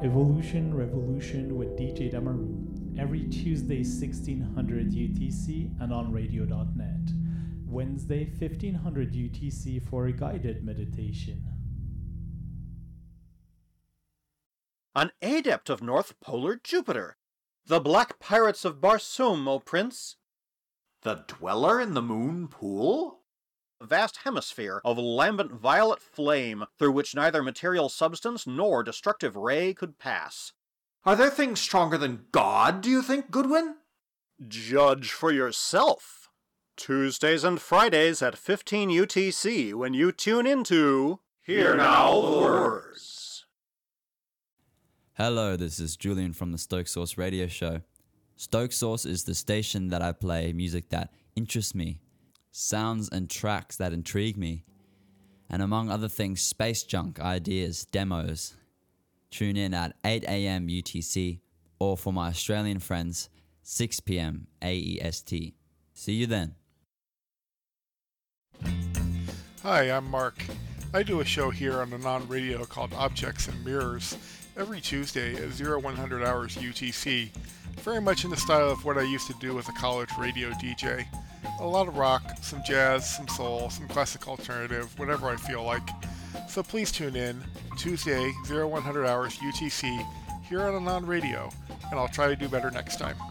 Evolution Revolution with DJ Damaru, every Tuesday 1600 UTC and on radio.net. Wednesday 1500 UTC for a guided meditation. An adept of North Polar Jupiter, the Black Pirates of Barsoom, O Prince. The Dweller in the Moon Pool? A vast hemisphere of lambent violet flame through which neither material substance nor destructive ray could pass. Are there things stronger than God, do you think, Goodwin? Judge for yourself. Tuesdays and Fridays at 15 UTC when you tune into Hear Now the Words. Hello, this is Julian from the Stoke Source radio show. Stoke Source is the station that I play music that interests me, sounds and tracks that intrigue me, and among other things, space junk, ideas, demos. Tune in at 8 a.m. UTC, or for my Australian friends, 6 p.m. AEST. See you then. Hi, I'm Mark. I do a show here on Anon Radio called Objects and Mirrors every Tuesday at 0100 hours UTC, very much in the style of what I used to do as a college radio DJ. A lot of rock, some jazz, some soul, some classic alternative, whatever I feel like. So please tune in, Tuesday, 0100 hours UTC, here on Anon Radio, and I'll try to do better next time.